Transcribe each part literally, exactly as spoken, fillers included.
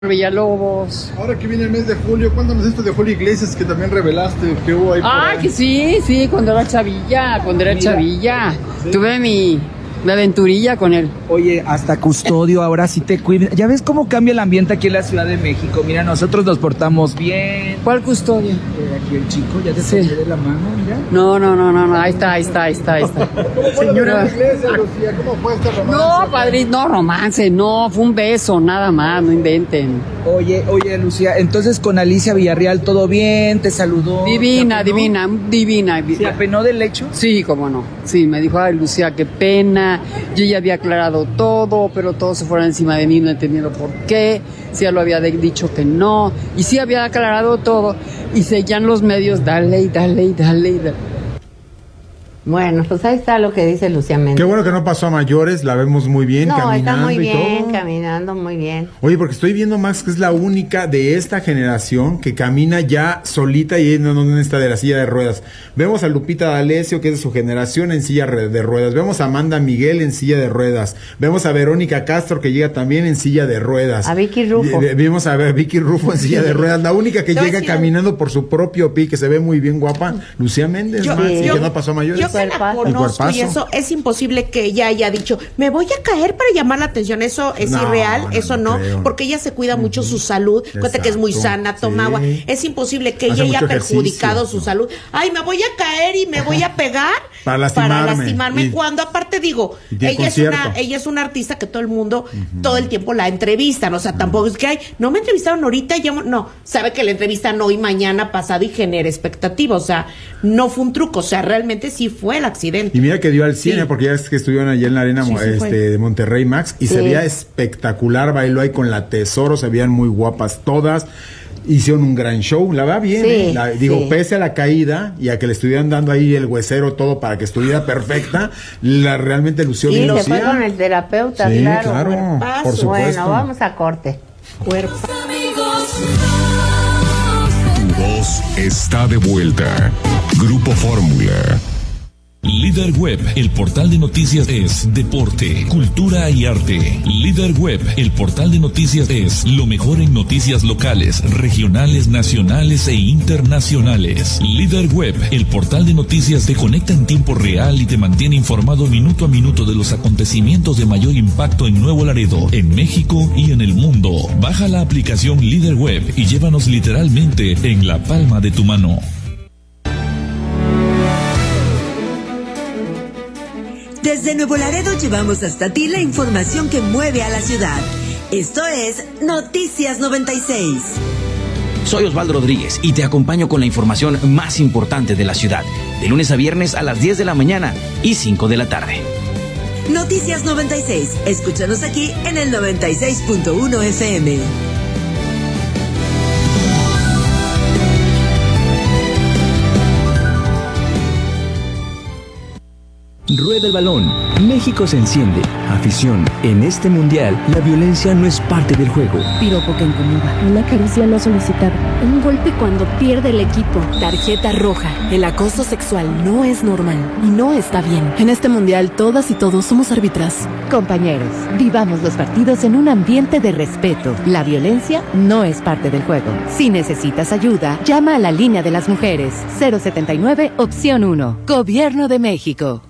Villalobos. Ahora que viene el mes de julio, cuéntanos esto de Julio Iglesias que también revelaste que hubo ahí. Ah, que sí, sí, cuando era chavilla, cuando era Mira, chavilla. ¿Sí? Tuve mi, mi aventurilla con él. Oye, hasta custodio, ahora sí te cuida. Ya ves cómo cambia el ambiente aquí en la Ciudad de México. Mira, nosotros nos portamos bien. ¿Cuál custodio? Eh, aquí el chico, ya te sí. de la mano, mira. No, no, no, no, no, ahí está, ahí está, ahí está, ahí está. ¿Cómo fue Señora Iglesias, Lucía? ¿Cómo fue este romance? No, padrino, no, romance, no, fue un beso, nada más, no inventen. Oye, oye, Lucía, entonces con Alicia Villarreal todo bien, te saludó. Divina, divina, divina. ¿Se apenó del hecho? Sí, cómo no. Sí, me dijo, ay, Lucía, qué pena. Yo ya había aclarado todo, pero todos se fueron encima de mí, no entendiendo por qué. Sí, ya lo había dicho que no. Y sí había aclarado todo. Y seguían los medios, dale, y dale, y dale, y dale. Bueno, pues ahí está lo que dice Lucía Méndez. Qué bueno que no pasó a mayores, la vemos muy bien, no, caminando está muy y bien, todo. caminando muy bien. Oye, porque estoy viendo, Max, que es la única de esta generación que camina ya solita y no, no, no está de la silla de ruedas. Vemos a Lupita D'Alessio, que es de su generación, en silla de ruedas. Vemos a Amanda Miguel en silla de ruedas. Vemos a Verónica Castro, que llega también en silla de ruedas. A Vicky Rufo. Vimos a Vicky Rufo en silla de ruedas. La única que llega caminando por su propio pie, que se ve muy bien guapa, Lucía Méndez, yo, Max, sí. y yo, que no pasó a mayores. Yo que la conozco y eso, es imposible que ella haya dicho, me voy a caer para llamar la atención. Eso es no, irreal, no, eso no, no porque ella se cuida uh-huh. mucho su salud. Cuenta que es muy sana, toma sí. agua. Es imposible que Hace ella haya perjudicado ejercicio. su salud. Ay, me voy a caer y me voy a pegar para lastimarme. Para lastimarme. Y, cuando aparte digo, ella es, una, ella es una artista que todo el mundo, uh-huh. todo el tiempo la entrevistan. O sea, uh-huh. tampoco es que hay, no me entrevistaron ahorita, ya, no, sabe que la entrevistan hoy, mañana, pasado y genera expectativa. O sea, no fue un truco, o sea, realmente sí fue el accidente. Y mira que dio al cine, sí. porque ya es que estuvieron allá en la arena sí, este, de Monterrey, Max, y sí. se veía espectacular, bailó ahí con la Tesoro, se veían muy guapas todas, hicieron un gran show, la va bien, sí, ¿eh? la, digo, sí. pese a la caída y a que le estuvieran dando ahí el huesero todo para que estuviera perfecta, la realmente lució sí, bien. Sí, se Lucía. fue con el terapeuta, sí, claro. claro, por supuesto. Bueno, vamos a corte. Cuerpo. Tu voz está de vuelta. Grupo Fórmula. Líder Web, el portal de noticias es deporte, cultura y arte. Líder Web, el portal de noticias es lo mejor en noticias locales, regionales, nacionales e internacionales. Líder Web, el portal de noticias te conecta en tiempo real y te mantiene informado minuto a minuto de los acontecimientos de mayor impacto en Nuevo Laredo, en México y en el mundo. Baja la aplicación Líder Web y llévanos literalmente en la palma de tu mano. Desde Nuevo Laredo llevamos hasta ti la información que mueve a la ciudad. Esto es Noticias noventa y seis. Soy Osvaldo Rodríguez y te acompaño con la información más importante de la ciudad, de lunes a viernes a las diez de la mañana y cinco de la tarde. Noticias noventa y seis. Escúchanos aquí en el noventa y seis punto uno F M. Rueda el balón. México se enciende. Afición. En este mundial, la violencia no es parte del juego. Piropo que incomoda. Una caricia no solicitada. Un golpe cuando pierde el equipo. Tarjeta roja. El acoso sexual no es normal y no está bien. En este mundial, todas y todos somos árbitras. Compañeros, vivamos los partidos en un ambiente de respeto. La violencia no es parte del juego. Si necesitas ayuda, llama a la línea de las mujeres. cero setenta y nueve, opción uno. Gobierno de México.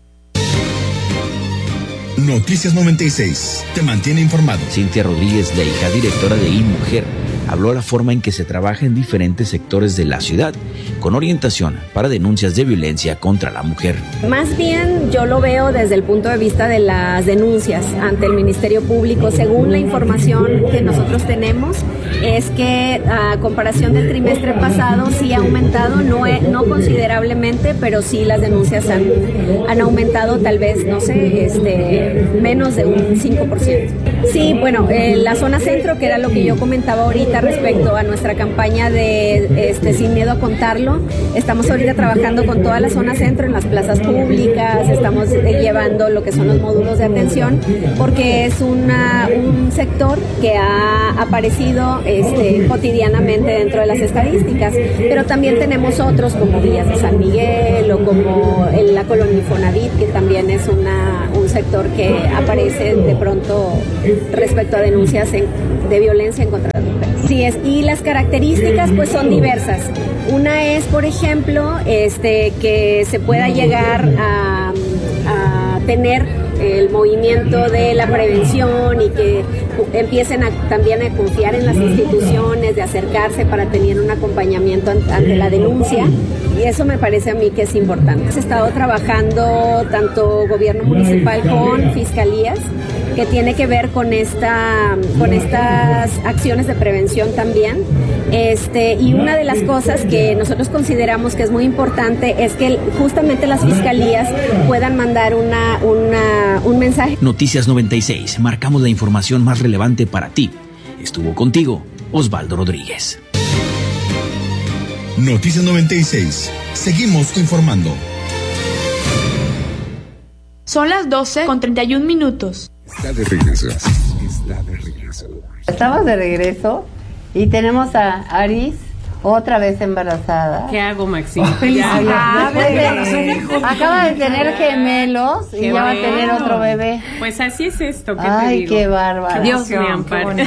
Noticias noventa y seis. Te mantiene informado. Cintia Rodríguez, la hija directora de iMujer, habló de la forma en que se trabaja en diferentes sectores de la ciudad, con orientación para denuncias de violencia contra la mujer. Más bien yo lo veo desde el punto de vista de las denuncias ante el Ministerio Público. Según la información que nosotros tenemos, es que a comparación del trimestre pasado sí ha aumentado, no, he, no considerablemente, pero sí las denuncias han, han aumentado tal vez, no sé, este, menos de un cinco por ciento. Sí, bueno, eh, la zona centro, que era lo que yo comentaba ahorita respecto a nuestra campaña de este, Sin Miedo a Contarlo, estamos ahorita trabajando con toda la zona centro en las plazas públicas, estamos eh, llevando lo que son los módulos de atención, porque es una, un sector que ha aparecido este, cotidianamente dentro de las estadísticas, pero también tenemos otros como Villas de San Miguel o como el, la colonia Infonavit, que también es una, un sector que aparece de pronto respecto a denuncias en, de violencia en contra de las mujeres. Sí es, y las características pues son diversas. Una es, por ejemplo, este que se pueda llegar a, a tener el movimiento de la prevención y que empiecen a, también a confiar en las instituciones, de acercarse para tener un acompañamiento ante la denuncia, y eso me parece a mí que es importante. Hemos estado trabajando tanto gobierno municipal con fiscalías, que tiene que ver con esta con estas acciones de prevención también. Este, y una de las cosas que nosotros consideramos que es muy importante es que justamente las fiscalías puedan mandar una, una, un mensaje. Noticias noventa y seis, marcamos la información más relevante para ti. Estuvo contigo Osvaldo Rodríguez. Noticias noventa y seis, seguimos informando. Son las doce con treinta y un minutos. Está de regreso. Está de regreso. Estamos de regreso y tenemos a Aris otra vez embarazada. ¿Qué hago, Maxine? Felicidades. Acaba de tener gemelos y ya va a tener otro bebé. Pues así es esto, ¿qué Ay, te digo? qué bárbaro. Dios me ampare.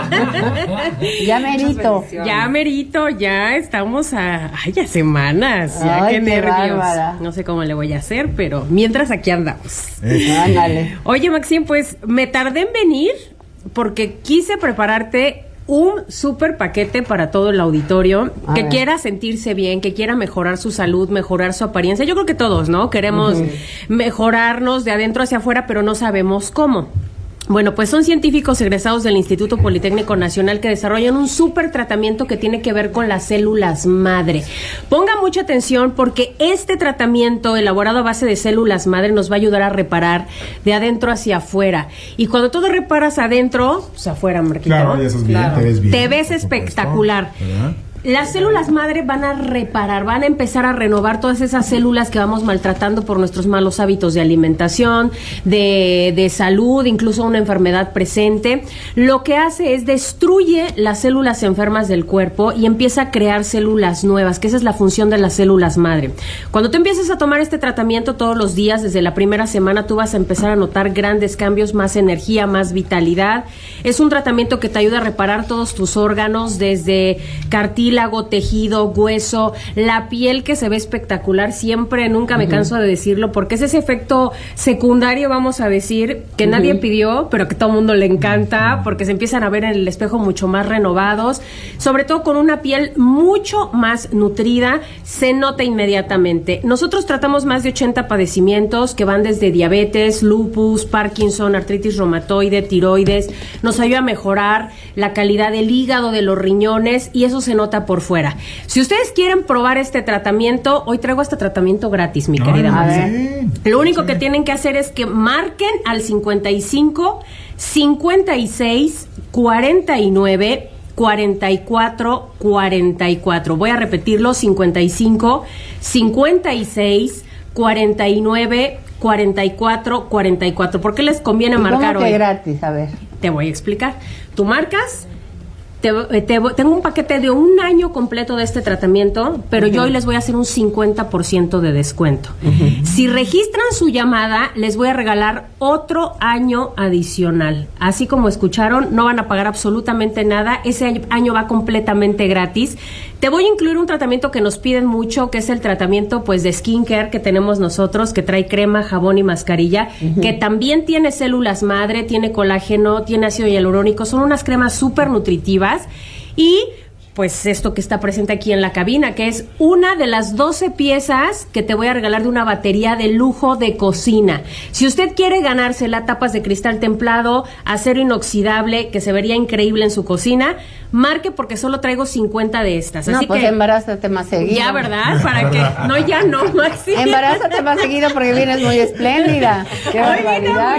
Ya merito. Ya merito, ya estamos a, ay, a semanas. Ya Ay, qué, qué nervios. bárbara. No sé cómo le voy a hacer, pero mientras aquí andamos. Ándale. Oye, Maxine, pues me tardé en venir porque quise prepararte un súper paquete para todo el auditorio A que ver. quiera sentirse bien, que quiera mejorar su salud, mejorar su apariencia. Yo creo que todos, ¿no? Queremos Ujú. mejorarnos de adentro hacia afuera, pero no sabemos cómo. Bueno, pues son científicos egresados del Instituto Politécnico Nacional que desarrollan un súper tratamiento que tiene que ver con las células madre. Ponga mucha atención porque este tratamiento elaborado a base de células madre nos va a ayudar a reparar de adentro hacia afuera. Y cuando tú reparas adentro, pues afuera, Marquito. Claro, ya estás bien, te ves bien. Te ves espectacular. ¿Verdad? Las células madre van a reparar, van a empezar a renovar todas esas células que vamos maltratando por nuestros malos hábitos de alimentación, de, de salud, incluso una enfermedad presente. Lo que hace es destruye las células enfermas del cuerpo y empieza a crear células nuevas, que esa es la función de las células madre. Cuando tú empieces a tomar este tratamiento todos los días, desde la primera semana, tú vas a empezar a notar grandes cambios, más energía, más vitalidad. Es un tratamiento que te ayuda a reparar todos tus órganos, desde cartílago, tejido, hueso, la piel, que se ve espectacular siempre, nunca me canso de decirlo, porque es ese efecto secundario, vamos a decir, que nadie Ujú. pidió, pero que todo el mundo le encanta, porque se empiezan a ver en el espejo mucho más renovados, sobre todo con una piel mucho más nutrida, se nota inmediatamente. Nosotros tratamos más de ochenta padecimientos que van desde diabetes, lupus, Parkinson, artritis reumatoide, tiroides. Nos ayuda a mejorar la calidad del hígado, de los riñones, y eso se nota por fuera. Si ustedes quieren probar este tratamiento, hoy traigo este tratamiento gratis, mi querida a Marcia. ver. Lo único que tienen que hacer es que marquen al cincuenta y cinco, cincuenta y seis, cuarenta y nueve, cuarenta y cuatro, cuarenta y cuatro. Voy a repetirlo: cincuenta y cinco, cincuenta y seis, cuarenta y nueve, cuarenta y cuatro, cuarenta y cuatro. ¿Por qué les conviene ¿Y marcar cómo que hoy? gratis? A ver. Te voy a explicar. Tú marcas, te, te- tengo un paquete de un año completo de este tratamiento, pero yo hoy les voy a hacer un cincuenta por ciento de descuento. Si registran su llamada, les voy a regalar otro año adicional. Así como escucharon, no van a pagar absolutamente nada. Ese año- año va completamente gratis. Te voy a incluir un tratamiento que nos piden mucho, que es el tratamiento pues de skincare que tenemos nosotros, que trae crema, jabón y mascarilla, que también tiene células madre, tiene colágeno, tiene ácido hialurónico. Son unas cremas súper nutritivas. Y pues esto que está presente aquí en la cabina, que es una de las doce piezas que te voy a regalar de una batería de lujo de cocina. Si usted quiere ganársela, tapas de cristal templado, acero inoxidable, que se vería increíble en su cocina, marque, porque solo traigo cincuenta de estas. No, Así pues que embarázate más seguido. ya, ¿verdad? Para que no, ya no, Maxi. Embarázate más seguido porque vienes muy espléndida. Qué Hoy viene barbaridad.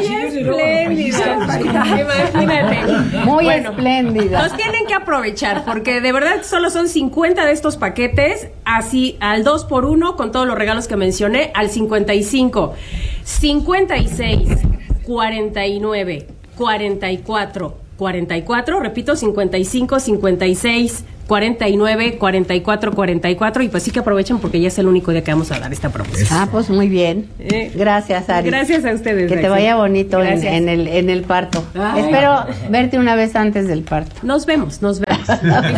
muy espléndida. Imagínate. Muy Bueno, espléndida. Los tienen que aprovechar, porque de verdad solo son cincuenta de estos paquetes, así al dos por uno, con todos los regalos que mencioné, al cincuenta y cinco, cincuenta y seis, cuarenta y nueve, cuarenta y cuatro, cuarenta y cuatro, repito, cincuenta y cinco, cincuenta y seis, cuarenta y nueve, cuarenta y cuatro, cuarenta y cuatro, y pues sí que aprovechen porque ya es el único día que vamos a dar esta promoción. Ah, pues muy bien. Gracias, Ari. Gracias a ustedes. Que te vaya bonito en, en el en el parto. Ay. Espero verte una vez antes del parto. Nos vemos, nos vemos.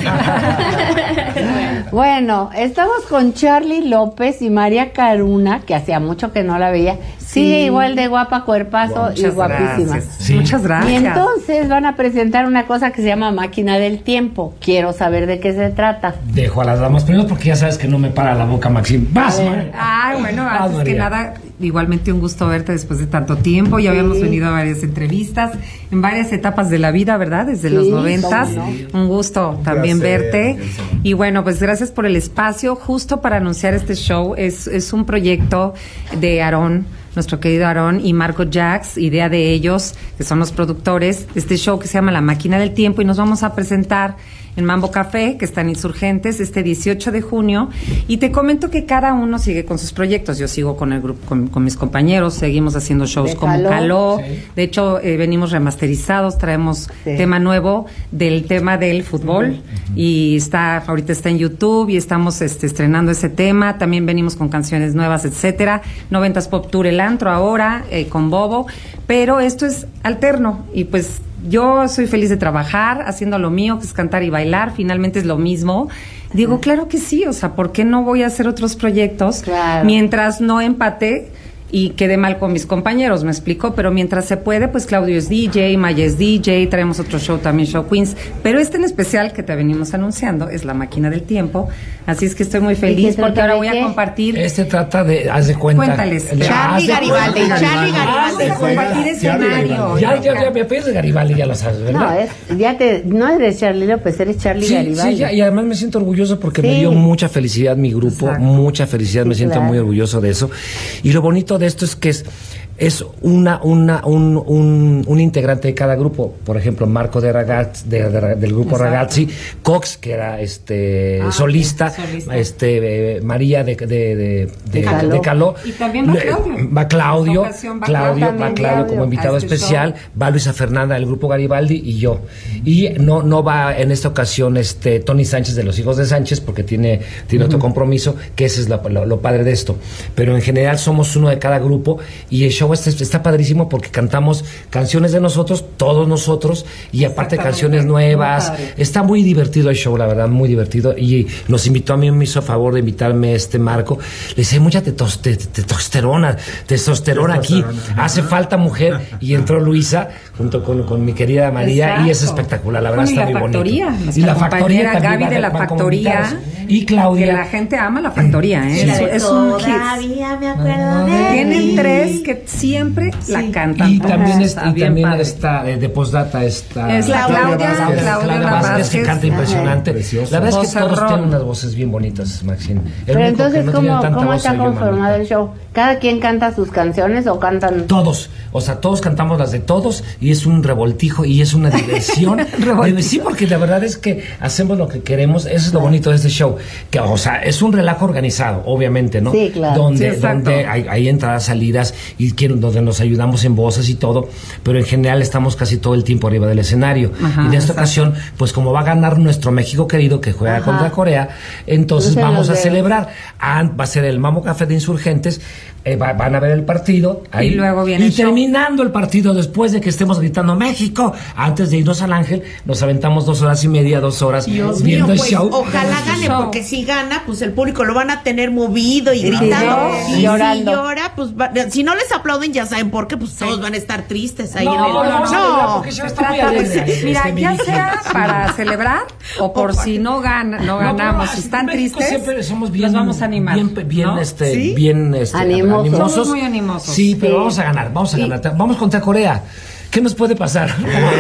Bueno, estamos con Charly López y María Caruna, que hacía mucho que no la veía. Sigue sí, igual de guapa, cuerpazo y guapísima. Sí. Muchas gracias. Y entonces van a presentar una cosa que se llama Máquina del Tiempo. Quiero saber de qué se trata. Dejo a las damas primero porque ya sabes que no me para la boca, Maxine. ¡Vas, María! Ay, bueno, Vas, antes María. que nada, igualmente un gusto verte después de tanto tiempo. Ya sí. habíamos venido a varias entrevistas, en varias etapas de la vida, ¿verdad? Desde sí, los noventas. No. Un gusto también gracias, verte. Gracias. Y bueno, pues gracias por el espacio. Justo para anunciar este show, es, es un proyecto de Aarón, nuestro querido Aarón y Marco Jax, idea de ellos, que son los productores, este show que se llama La Máquina del Tiempo, y nos vamos a presentar en Mambo Café, que están Insurgentes, este dieciocho de junio, y te comento que cada uno sigue con sus proyectos. Yo sigo con el grupo, con, con mis compañeros, seguimos haciendo shows de como Caló, Caló. Sí. De hecho, eh, venimos remasterizados, traemos sí. tema nuevo del tema del fútbol, uh-huh. y está, ahorita está en YouTube, y estamos este, estrenando ese tema. También venimos con canciones nuevas, etcétera. Noventas Pop Tour El Antro ahora, eh, con Bobo, pero esto es alterno, y pues yo soy feliz de trabajar haciendo lo mío, que es cantar y bailar, finalmente es lo mismo. Digo, claro que sí, o sea, ¿por qué no voy a hacer otros proyectos? Claro. Mientras no empate y quede mal con mis compañeros, me explico, pero mientras se puede, pues Claudio es D J, Maya es D J, traemos otro show también, Show Queens, pero este en especial que te venimos anunciando es La Máquina del Tiempo, así es que estoy muy feliz porque ahora voy a compartir. Este trata de, haz de cuenta. Cuéntales. Charly Garibaldi, Charly Garibaldi. Vamos a compartir escenario. Ya, ya, ya, me pides de Garibaldi, ya lo sabes, ¿verdad? No, es, ya te, no eres Charly López, eres Charly sí, Garibaldi. Sí, ya, y además me siento orgulloso porque sí. me dio mucha felicidad mi grupo, exacto. mucha felicidad, sí, me siento claro. muy orgulloso de eso. Y lo bonito de esto es que es es una, una, un, un, un integrante de cada grupo. Por ejemplo, Marco de Ragazzi, de, de, del grupo Exacto. Ragazzi, Cox, que era este ah, solista, solista, este eh, María de, de, de, de, Caló. de Caló. Y también va Claudio. Va Claudio, va Claudio, va Claudio como invitado este especial, show. Va Luisa Fernanda del grupo Garibaldi y yo. Y no, no va en esta ocasión este Tony Sánchez de los Hijos de Sánchez, porque tiene, tiene uh-huh. otro compromiso, que ese es lo, lo, lo padre de esto. Pero en general somos uno de cada grupo, y el show Está, está padrísimo porque cantamos canciones de nosotros, todos nosotros, y aparte canciones nuevas. Está muy divertido el show, la verdad, muy divertido. Y nos invitó a mí, me hizo favor de invitarme este Marco. Le dice, mucha tetos, te, te, testosterona, testosterona aquí. Hace falta mujer. Y entró Luisa junto con, con mi querida María. Exacto. Y es espectacular, la verdad, bueno, está muy factoría, bonito. Y la factoría Gaby de la factoría. Y Claudia. Que la gente ama la factoría, ¿eh? Sí. Es, es un hit. Todavía me acuerdo de Tienen tres que siempre sí. la cantan. Y también, es, y también está eh, de postdata está es la Claudia, Claudia, Claudia, Claudia, Claudia Vázquez, Vázquez, que canta impresionante. Precioso. La verdad es que todos tienen unas voces bien bonitas, Maxine. El Pero entonces, no ¿cómo, ¿cómo está conformado el show? ¿Cada quien canta sus canciones o cantan...? Todos. O sea, todos cantamos las de todos, y es un revoltijo y es una diversión. Sí, porque la verdad es que hacemos lo que queremos. Eso es lo bonito de este show. Que, o sea, es un relajo organizado, obviamente, ¿no? Sí, claro. Donde, sí, donde hay, hay entradas, salidas, y que, donde nos ayudamos en voces y todo, pero en general estamos casi todo el tiempo arriba del escenario. Ajá, y en esta exacto. ocasión, pues como va a ganar nuestro México querido, que juega Ajá. contra Corea, entonces no vamos a de... celebrar. Ah, va a ser el Mambo Café de Insurgentes. Eh, va, van a ver el partido ahí, y luego viene y el terminando show. El partido, después de que estemos gritando México, antes de irnos al Ángel, nos aventamos dos horas y media, dos horas Dios viendo mío, el pues, show. Ojalá gane, porque si gana, pues el público lo van a tener movido y gritando sí, y llorando. Si llora, pues va, si no les aplauden, ya saben por qué, pues sí. todos van a estar tristes ahí. No, en el... no, no, no, porque yo estoy muy alegre. Mira, ya sea para celebrar o por si no gana, no ganamos, si están tristes, siempre somos bien, los vamos a animar, bien, bien, ¿no? este, ¿Sí? bien, este, animosos. animosos. Somos muy animosos. Sí, pero sí. vamos a ganar, vamos a ganar. Vamos contra Corea. ¿Qué nos puede pasar?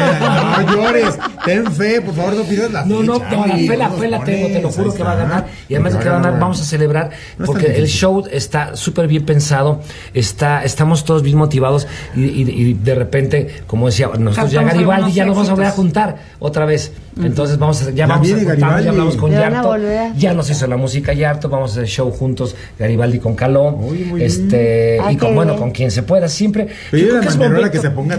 No llores, ten fe, por favor, no pidas la No, no, no, la fe, la fe la tengo, te lo juro que va a ganar. Y además de que va a ganar, vamos a celebrar, porque el show está súper bien pensado, está, estamos todos bien motivados, y, y, y de repente, como decía, nosotros ya Garibaldi ya nos vamos a volver a juntar otra vez. Entonces vamos a, ya vamos a juntar, ya hablamos con Yarto, ya nos hizo la música Yarto, vamos a hacer show juntos, Garibaldi con Caló, este, y con, bueno, con quien se pueda, siempre. Pero yo creo que es momento, que se ponga a trabajar. Son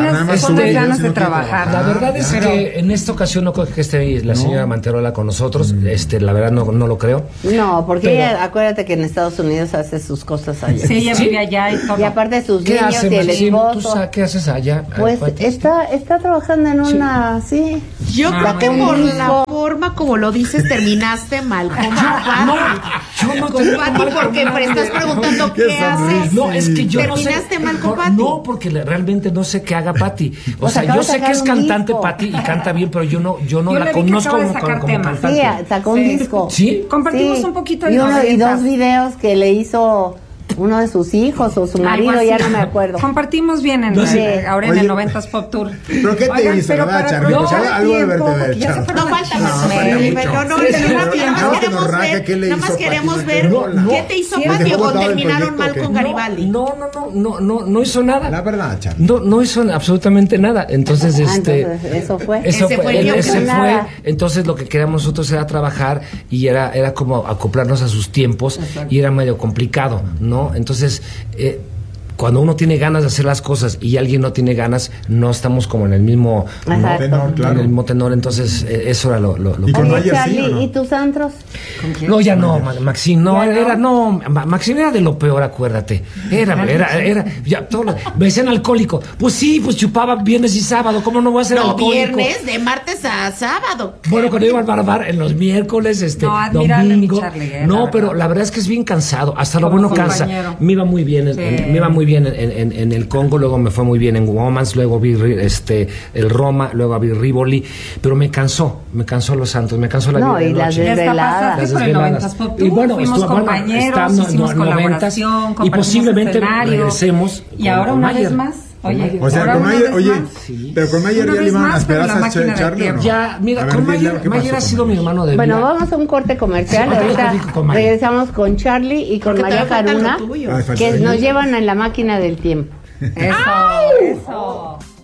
tienes son este, ganas de trabajar. La verdad es pero, que en esta ocasión no creo que esté la señora no. Manterola con nosotros. Mm. Este, la verdad no, no lo creo. No, porque pero, ella, acuérdate que en Estados Unidos hace sus cosas allá. Sí, ella vive allá y todo. Y aparte sus ¿Qué niños hace, y el esposo. ¿Tú sabes qué haces allá? Pues está, está trabajando en una, sí. sí. Yo ah, creo que por la forma como lo dices terminaste mal con Pati. No, yo no con Pati porque me estás preguntando qué, qué haces. No, es que yo terminaste no sé, mal con Pati. No, porque realmente no sé qué haga Pati. O pues sea, yo sé que es cantante Pati y canta bien, pero yo no, yo no yo la conozco como, como, como cantante. Sí, sacó un sí. disco. Sí. Compartimos sí. un poquito y, uno, y dos videos que le hizo uno de sus hijos o su marido, ya no me acuerdo. Compartimos bien en no, sí. ahora Oye, en el noventas Pop Tour. ¿Pero qué te Oigan, hizo, verdad, Charly? No, algo de verte de No falta más. No, no, queremos ver, nada más queremos ver qué te hizo Pati o terminaron mal con Garibaldi. No, no, no, no, no, no hizo nada. La verdad, Charly. No, no hizo absolutamente nada. Entonces, este, eso fue. Eso fue, ese fue. Entonces, lo que queríamos nosotros era trabajar y era, era como acoplarnos a sus tiempos y era medio complicado, ¿no? Entonces, eh, cuando uno tiene ganas de hacer las cosas y alguien no tiene ganas, no estamos como en el mismo no, tenor, claro. en el mismo tenor, entonces eh, eso era lo, lo, lo ¿Y con Oye, Charly, sí, no? ¿y tus antros? No, ya no, Maxine, no, era, era, no, Maxine era de lo peor, acuérdate. Era, era, era, ya, todo lo, me decían alcohólico. Pues sí, pues chupaba viernes y sábado, ¿cómo no voy a ser no, alcohólico? Viernes, de martes a sábado. Bueno, cuando iba al barbar en los miércoles, este, no, domingo. Charly, eh, no, la pero la verdad es que es bien cansado, hasta lo Como bueno cansa. Me iba muy bien, sí. en, me iba muy bien en, en, en en el Congo, luego me fue muy bien en Womans, luego vi este el Roma, luego vi Rivoli, pero me cansó, me cansó los Santos, me cansó la no, vida y de las desveladas. Las desveladas. Y bueno, fuimos estuvo, compañeros, bueno, está, hicimos no, colaboración, y posiblemente regresemos. Y ahora una vez más. Oye, o sea, con Mayer, oye, sí. pero con Mayer ya le iban a esperar a Charly, ¿no? Ya, mira, con Mayer, Mayer ha sido mi hermano de vida. Bueno, vamos a un corte comercial. Sí, ahorita regresamos con Charly y con María Caruna, que nos llevan en la máquina del tiempo. Eso, eso.